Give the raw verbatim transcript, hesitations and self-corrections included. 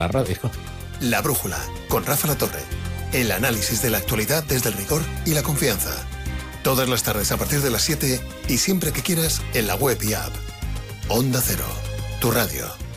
La radio. La Brújula, con Rafa La Torre. El análisis de la actualidad desde el rigor y la confianza. Todas las tardes a partir de las siete y siempre que quieras en la web y app. Onda Cero, tu radio.